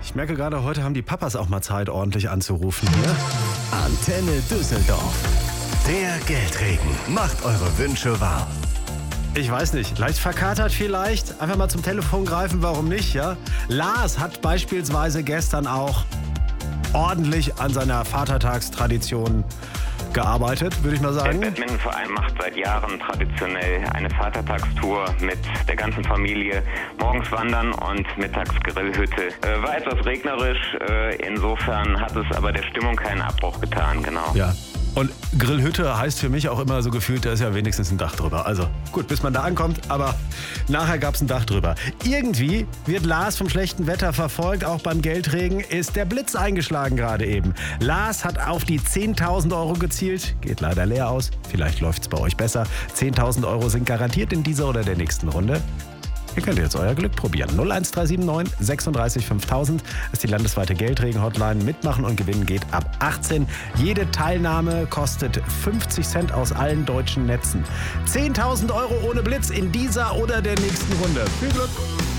Ich merke gerade, heute haben die Papas auch mal Zeit, ordentlich anzurufen hier. Antenne Düsseldorf. Der Geldregen macht eure Wünsche wahr. Ich weiß nicht, leicht verkatert vielleicht. Einfach mal zum Telefon greifen, warum nicht, ja? Lars hat beispielsweise gestern auch ordentlich an seiner Vatertagstradition gearbeitet, würde ich mal Der sagen. Badmintonverein macht seit Jahren traditionell eine Vatertagstour mit der ganzen Familie. Morgens wandern und mittags Grillhütte. War etwas regnerisch, insofern hat es aber der Stimmung keinen Abbruch getan, genau. Ja. Und Grillhütte heißt für mich auch immer so gefühlt, da ist ja wenigstens ein Dach drüber. Also gut, bis man da ankommt, aber nachher gab es ein Dach drüber. Irgendwie wird Lars vom schlechten Wetter verfolgt, auch beim Geldregen ist der Blitz eingeschlagen gerade eben. Lars hat auf die 10.000 Euro gezielt, geht leider leer aus, vielleicht läuft es bei euch besser. 10.000 Euro sind garantiert in dieser oder der nächsten Runde. Ihr könnt jetzt euer Glück probieren. 01379 36 5000 ist die landesweite Geldregen-Hotline. Mitmachen und gewinnen geht ab 18. Jede Teilnahme kostet 50 Cent aus allen deutschen Netzen. 10.000 Euro ohne Blitz in dieser oder der nächsten Runde. Viel Glück!